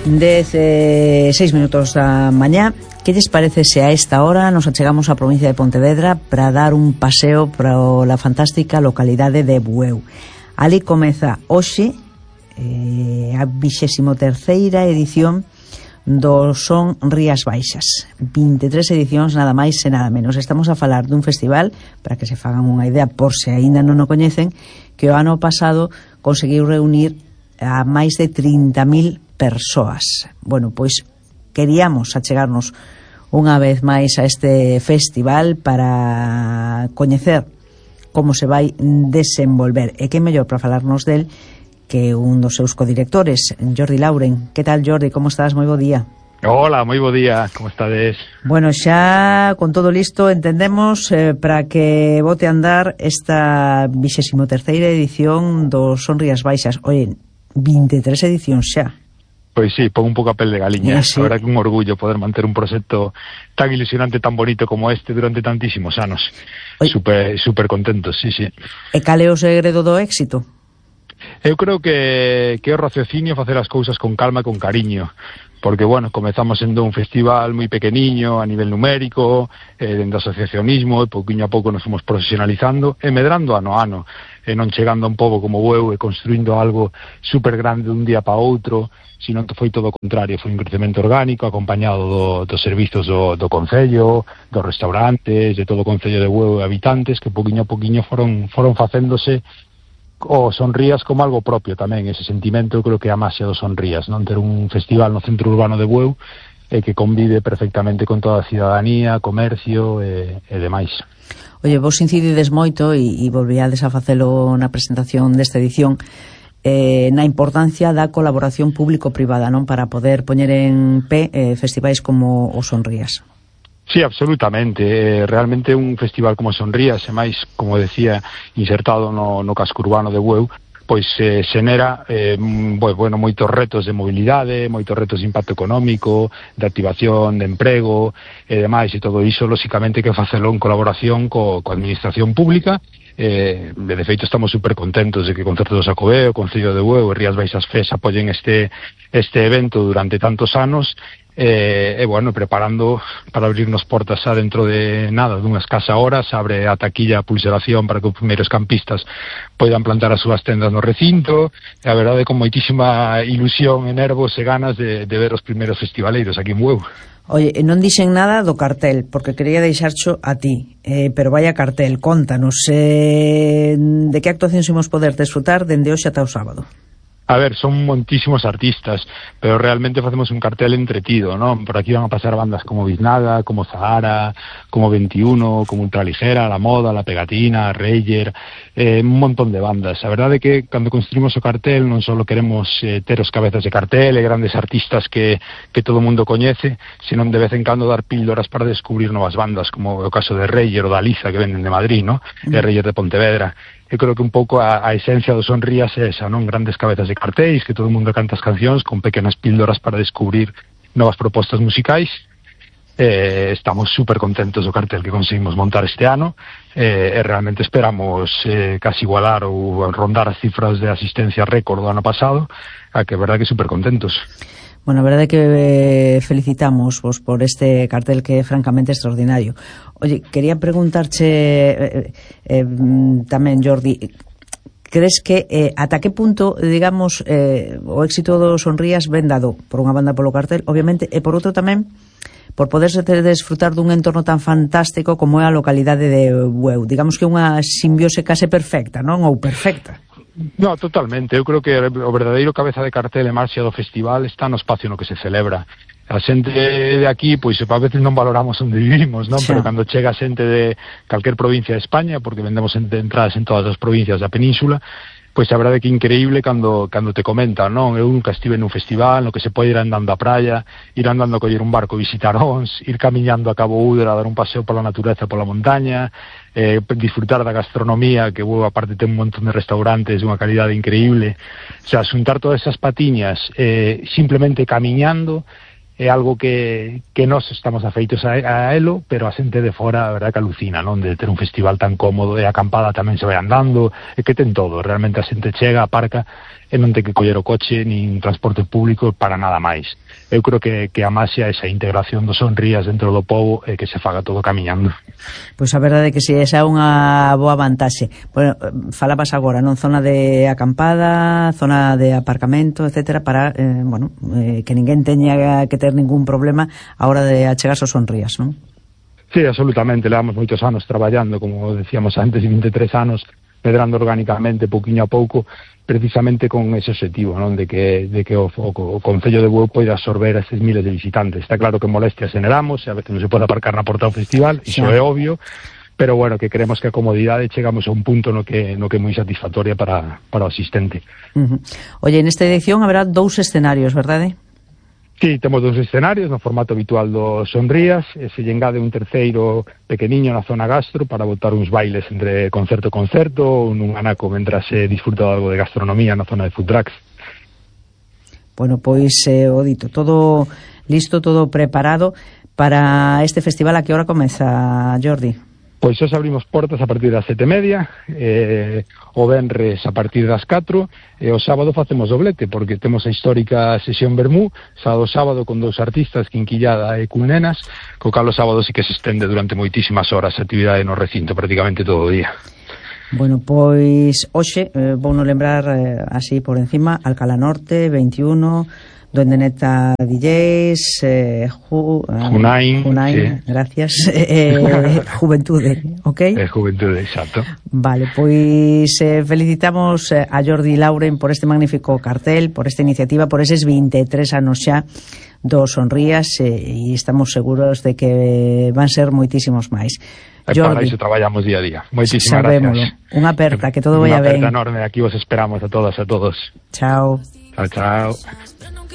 6 minutos da mañá. Que lles parece se a esta hora nos achegamos á provincia de Pontevedra para dar un paseo para la fantástica localidade de Bueu? Ali comeza hoxe a 23ª edición do Son Rías Baixas. 23 edicións, nada máis e nada menos. Estamos a falar dun festival, para que se fagan unha idea por se aínda non o coñecen, que o ano pasado conseguiu reunir a máis de 30.000 persoas. Bueno, pois queríamos achegarnos unha vez máis a este festival para coñecer como se vai desenvolver. E que mellor para falarnos del que un dos seus codirectores, Jordi Lauren. Que tal, Jordi? Como estás? Moi bo día. Hola, moi bo día. Como estades? Bueno, xa con todo listo entendemos para que bote a andar esta 23ª edición do Son Rías Baixas. Oye, 23 edicións xa. Pois sí, pon un pouco a pel de galiña. Sí. A verdad que un orgullo poder manter un proxecto tan ilusionante, tan bonito como este durante tantísimos anos. Super contentos, sí. E cal é o segredo do éxito? Eu creo que é o raciocinio facer as cousas con calma e con cariño. Porque, bueno, comezamos sendo un festival moi pequeniño a nivel numérico, dentro do asociacionismo, e pouquinho a pouco nos fomos profesionalizando e medrando ano a ano, e non chegando a un pobo como Bueu e construindo algo super grande dun día para outro, sino que foi todo o contrario, foi un crecemento orgánico acompañado dos servizos do Concello, dos restaurantes, de todo o Concello de Bueu e habitantes, que pouquinho a pouquinho foron facéndose o Son Rías como algo propio tamén. Ese sentimento, eu creo que é a máxia do Son Rías, non? Ter un festival no centro urbano de Bueu e que convive perfectamente con toda a cidadanía, comercio e demais. Oye, vos incidides moito e volvíades a facelo na presentación desta edición na importancia da colaboración público-privada, non? Para poder poñer en pé festivais como o Son Rías. Sí, absolutamente. Realmente un festival como Son Rías, e máis, como decía, insertado no casco urbano de Bueu, pois xenera moitos retos de mobilidade, moitos retos de impacto económico, de activación, de emprego e demais, e todo iso, lóxicamente, que facelo en colaboración coa administración pública. De feito, estamos super contentos de que Concerto do Xacobeo, o Concello de Bueu e Rías Baixas FES apoyen este evento durante tantos anos. Bueno, preparando para abrirnos portas xa dentro de nada, dunhas escasa horas, abre a taquilla a pulseración para que os primeiros campistas poidan plantar as súas tendas no recinto, e a verdade con moitísima ilusión e nervos e ganas de ver os primeiros festivaleiros aquí en Bueu. Oye, non dixen nada do cartel, porque quería deixarcho a ti, pero vaya cartel, contanos, de que actuacións imos poder desfrutar dende hoxe ata o sábado? A ver, son moitísimos artistas, pero realmente facemos un cartel entretido, non? Por aquí van a pasar bandas como Biznada, como Zahara, como 21, como Ultraligera, La Moda, La Pegatina, Reyer, un montón de bandas. A verdade é que cando construimos o cartel non só queremos ter os cabezas de cartel e grandes artistas que todo o mundo coñece, senón de vez en cando dar píldoras para descubrir novas bandas, como o caso de Reyer ou da Liza, que venden de Madrid, non? E Reyer de Pontevedra. Eu creo que un pouco a esencia do Son Rías é esa, non? Grandes cabezas de cartéis, que todo o mundo canta as cancións con pequenas píldoras para descubrir novas propostas musicais. Estamos super contentos do cartel que conseguimos montar este ano e realmente esperamos casi igualar ou rondar as cifras de asistencia récord do ano pasado, a que é verdade que super contentos. Bueno, a verdade é que felicitamos vos por este cartel que é francamente extraordinario. Oye, quería preguntarche tamén, Jordi, crees que ata que punto, digamos, o éxito do Son Rías ven dado por unha banda polo cartel, obviamente, e por outro tamén por poderse desfrutar dun entorno tan fantástico como é a localidade de Bueu? Digamos que unha simbiose case perfecta, non? Ou perfecta. No, totalmente. Eu creo que o verdadeiro cabeza de cartel e marxa do festival está no espacio no que se celebra. A xente de aquí, pois, a veces non valoramos onde vivimos, non? Sí. Pero cando chega xente de calquer provincia de España, porque vendemos entradas en todas as provincias da península, pois a verdade que é increíble cando te comentan, non? Eu nunca estive nun festival no que se pode ir andando á praia, ir andando a coller un barco, visitar Ons, ir camiñando a Cabo Údera, dar un paseo pola natureza, pola montaña, disfrutar da gastronomía, que aparte ten un montón de restaurantes de unha calidade increíble. O sea, xuntar todas esas patiñas simplemente camiñando, é algo que nós estamos afeitos a elo, pero a xente de fora, a verdad que alucina, non? De ter un festival tan cómodo, e a acampada tamén se vai andando, e que ten todo, realmente a xente chega, aparca, e non ten que coller o coche, nin transporte público para nada máis. Eu creo que a maxia é esa integración dos Sonrías dentro do pobo e que se faga todo camiñando. Pois a verdade é que si, esa é unha boa vantaxe. Bueno, falabas agora, non? Zona de acampada, zona de aparcamento, etcétera, para, que ninguén teña que ter ningún problema a hora de achegarse aos Sonrías, non? Sí, absolutamente, levamos moitos anos traballando, como decíamos antes, 23 anos, medrando orgánicamente, pouquiño a pouco, precisamente con ese objetivo, non? De que o Concello de Bueu poida absorber a estes miles de visitantes. Está claro que molestias generamos, e a veces non se pode aparcar na porta do festival, iso é obvio, pero bueno, que queremos que a comodidade chegamos a un punto no que é moi satisfactoria para o asistente. Oye, nesta edición haberá 2 escenarios, verdade? Sí, temos 2 escenarios no formato habitual dos Sonrías, e se lle engade un terceiro pequeniño na zona gastro para botar uns bailes entre concerto e concerto, nun anaco mentras se disfruta de algo de gastronomía na zona de food trucks. Bueno, pois o dito, todo listo, todo preparado para este festival. A que hora comeza, Jordi? Pois hoxe abrimos portas a partir das 7:30, o venres a partir das 4, e o sábado facemos doblete, porque temos a histórica sesión Vermú, sábado con 2 artistas, Quinquillada e Culnenas, co cal o sábado sí que se estende durante moitísimas horas a actividade no recinto, prácticamente todo o día. Bueno, pois hoxe, vou non lembrar así por encima, Alcalá Norte, 21... Duende Neta DJs, Junain, sí. Gracias, Juventude, ok? Juventude, exacto. Vale, pois felicitamos a Jordi Lauren por este magnífico cartel, por esta iniciativa, por eses 23 anos xa dos Sonrías, e estamos seguros de que van ser moitísimos máis. Jordi, para iso traballamos día a día. Moitísimas gracias. Unha aperta, que todo vaya ben. Unha aperta enorme, aquí vos esperamos a todas e a todos. Chao. Chao, chao.